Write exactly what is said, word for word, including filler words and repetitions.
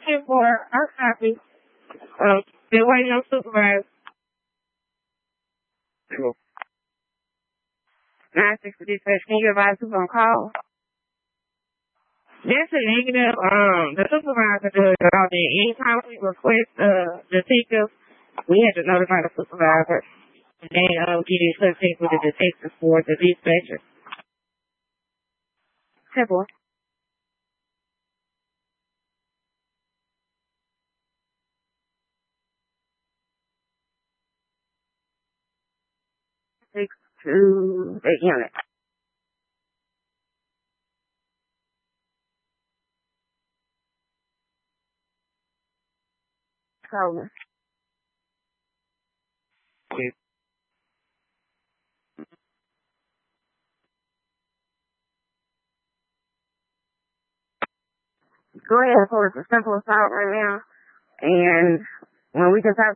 waiting for our copy. Um, still waiting on supervisor. Cool. nine sixty dispatch, can you advise who's on call? That's a negative. Um, the supervisor does it all day. Anytime we request uh, detectives, we have to notify the supervisor. And they um, give you contact with the detective for the dispatcher. Simple. Six to the unit. So, Okay. go ahead for the simple assault right now. And when we can talk